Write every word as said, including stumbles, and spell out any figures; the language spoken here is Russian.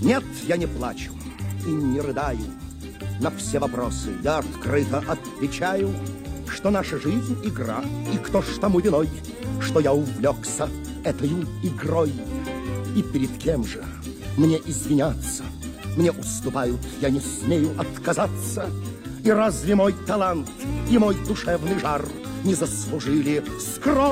Нет, я не плачу и не рыдаю. На все вопросы я открыто отвечаю, что наша жизнь — игра, и кто ж тому виной, что я увлекся этой игрой. И перед кем же мне извиняться? Мне уступают, я не смею отказаться. И разве мой талант и мой душевный жар не заслужили скромно